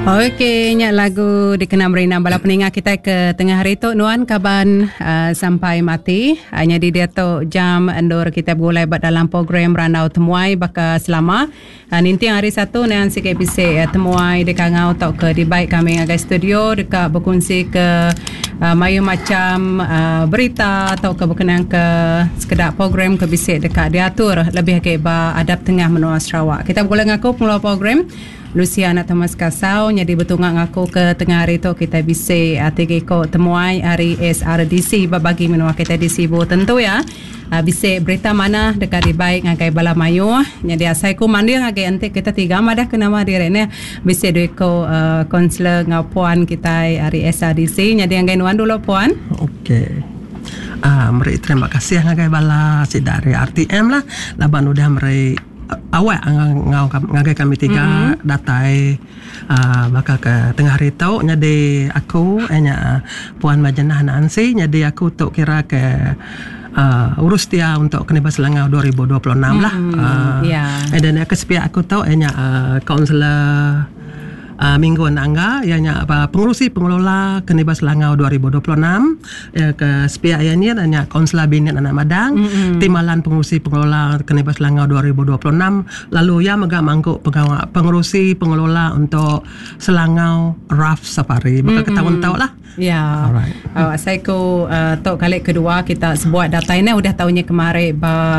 Okey, nyak lagu dikenal merina bala peningat kita ke tengah hari tu nuan kaban sampai mati. Hanya di dia tu jam endur kita boleh buat dalam program Ranau Temuai baka selama. Nanti hari satu dengan sikit bisik temuai dekat ngau tau ke di baik kami ngagai studio dekat berkongsi ke maya macam berita atau ke berkenaan ke sekedar program ke bisik dekat diatur lebih ke ba adab tengah menua Sarawak. Kita boleh ngaku pengelola program Lucia nak Thomas Kasau jadi betul ngaku ke tengah hari tu kita bisik tiga ko temuai hari SRDC bagi menua kita di Sibu tentu ya. Bisik berita mana dekat di baik ngagai bala mayu jadi asai ku mandi ngagai antik kita tiga madah kena mari rene bisik dua ko konselor ngapuan kita hari SRDC jadi ngagai nuan dulu puan. Okey. Meri terima kasih ngagai bala si dari RTM lah laban udah meri awak ngagai kami tiga datai bakal ke tengah hari tu jadi aku puan Majenah Nancy jadi aku tu kira ke urus dia untuk Kenibas Selangau 2026 lah. Dan ke sepihak aku tu kaunselor Mingguan Angga ianya pengurusi pengelola Kenibas Selangau 2026 ke sepihak ini hanya kaunselor Binit Anak Madang timalan pengurusi pengelola Kenibas Selangau 2026 lalu ya megak mangkuk pengurusi pengelola untuk Selangau Raf Safari maka ketahuan tahu lah. Ya. Alright. Saya ku tok kali kedua kita sebuat data ini udah tahunya kemarin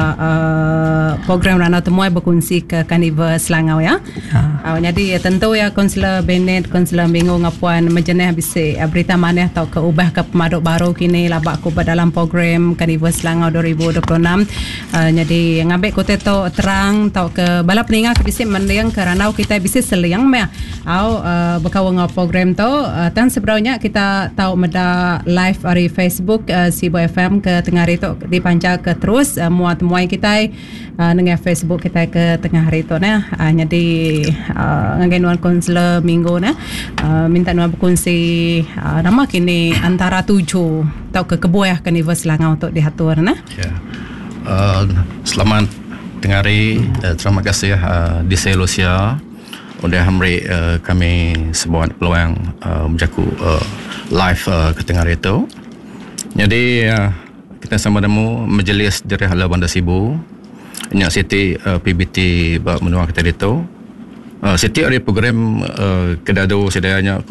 program Ranau Temuai berkongsi ke Carnival Selangau ya. Jadi tentu ya kaunselor Bennett, kaunselor Minggu ngapuan Majenah bisik berita mana tau ke ubah ke pemaduk baru kini labak ku dalam program Carnival Selangau 2026. Jadi ngambil kote tu terang tau ke bala peningat bisik mendiang ke Ranau kita bisik seliang meh. Berkawang program tu tan sebenarnya kita tahu meda live dari Facebook Sibu FM ke tengah hari tu dipancar ke terus muat temuai kita dengan Facebook kita ke tengah hari tu nah jadi ngagai nuan kaunselor Minggu nah minta nuan berkongsi nama kini antara 7 tau ke kebuah Carnival Selangau untuk diatur nah. Selamat tengah hari terima kasih DC Lucia udah memberi kami sebuah peluang berjaku live ke tengah hari itu. Jadi kita sama demo majlis dari Hala Bandar Sibu Nyak Siti PBT menua kita itu. Setiap hari program kedado sedayanya